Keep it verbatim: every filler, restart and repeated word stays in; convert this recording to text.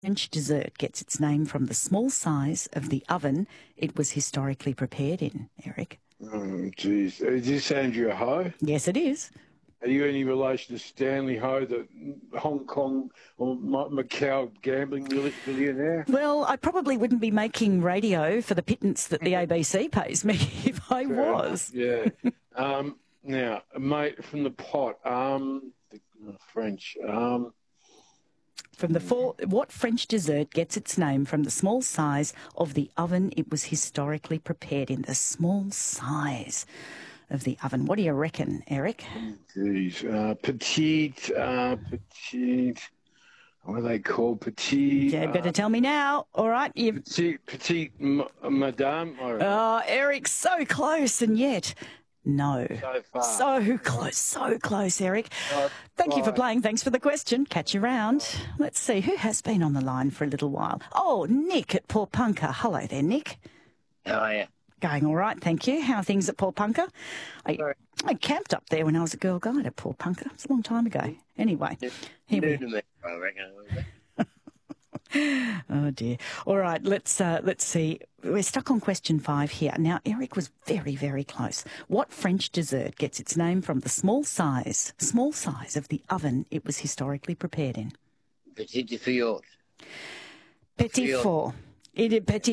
French dessert gets its name from the small size of the oven it was historically prepared in, Eric? Oh, geez. Is this Andrea Ho? Yes, it is. Are you any relation to Stanley Ho, the Hong Kong or Macau gambling billionaire? Well, I probably wouldn't be making radio for the pittance that the A B C pays me if I Fair was. enough, yeah. um, now, mate, from the pot, um, the uh, French. Um, From the four, what French dessert gets its name from the small size of the oven it was historically prepared in? The small size of the oven. What do you reckon, Eric? Geez, uh, petite, uh, petite. What are they called? Petite. You better uh, tell me now. All right. You. Petite, petite, m- madame. Or, Oh, Eric, so close, and yet no. so far. So close, so close, Eric. Uh, Thank you for right. playing. Thanks for the question. Catch you round. Let's see who has been on the line for a little while. Oh, Nick at Port Punker. Hello there, Nick. How are you? Going all right, thank you. How are things at Port Punker? I, Sorry. I camped up there when I was a girl guide at Port Punker. It's a long time ago. Anyway, here New we to me, I reckon. a little bit. Oh dear. All right, let's uh, let's see. We're stuck on question five here. Now, Eric was very, very close. What French dessert gets its name from the small size, small size of the oven it was historically prepared in? Petit Fiort. Petit Fiort. four. It, petit